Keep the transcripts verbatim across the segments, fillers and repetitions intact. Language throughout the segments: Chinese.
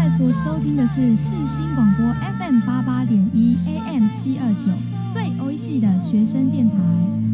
在所收听的是世新广播 F M 八八点一 A M 七二九，最欧系的学生电台。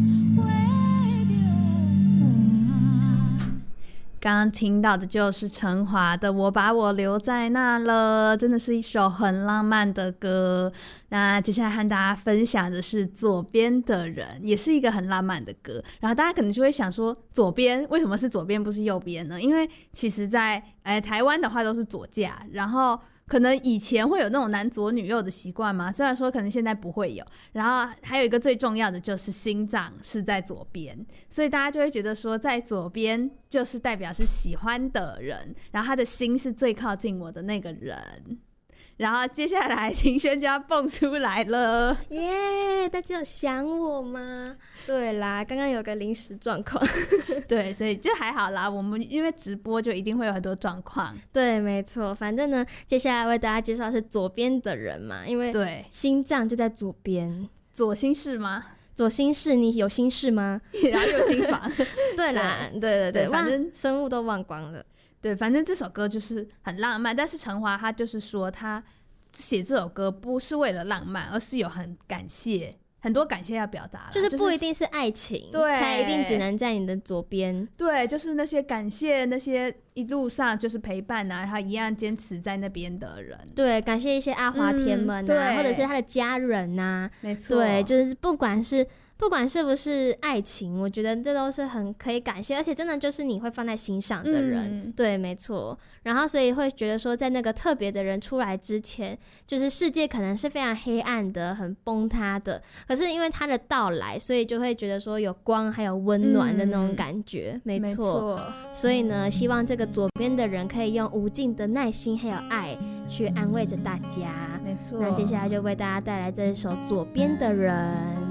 刚刚听到的就是陈华的《我把我留在那了》，真的是一首很浪漫的歌。那接下来和大家分享的是《左边的人》，也是一个很浪漫的歌。然后大家可能就会想说，左边为什么是左边不是右边呢？因为其实在呃台湾的话都是左驾，然后可能以前会有那种男左女右的习惯嘛，虽然说可能现在不会有。然后还有一个最重要的就是心脏是在左边，所以大家就会觉得说在左边就是代表是喜欢的人，然后他的心是最靠近我的那个人。然后接下来庭轩就要蹦出来了， 耶、yeah, 大家有想我吗？对啦，刚刚有个临时状况对，所以就还好啦，我们因为直播就一定会有很多状况。 对，没错，反正呢接下来为大家介绍是左边的人嘛，因为对心脏就在左边。 左心室吗？ 左心室，你有心事吗？ 然后右心房对啦，对对 对, 对， 反正生物都忘光了。 对，反正这首歌就是很浪漫，但是陈华他就是说他写这首歌不是为了浪漫，而是有很感谢，很多感谢要表达， 就是不一定是爱情， 对， 才一定只能在你的左边。 对，就是那些感谢那些一路上就是陪伴啊，然后一样坚持在那边的人。 对，感谢一些阿华田们啊、嗯，或者是他的家人啊。 没错， 对，就是不管是。不管是不是爱情，我觉得这都是很可以感谢，而且真的就是你会放在心上的人、嗯、对，没错。然后所以会觉得说在那个特别的人出来之前，就是世界可能是非常黑暗的，很崩塌的，可是因为他的到来，所以就会觉得说有光还有温暖的那种感觉、嗯、没错。所以呢，希望这个左边的人可以用无尽的耐心还有爱去安慰着大家。 没错。 那接下来就为大家带来这一首左边的人。